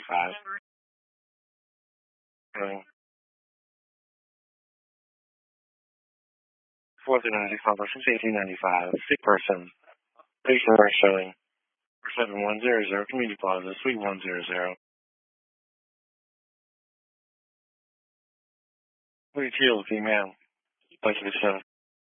Showing. 495 versus 1895. Sick person. Patient are showing. 7100. Community Plaza, Suite 100. Pretty chill, female. Thank you for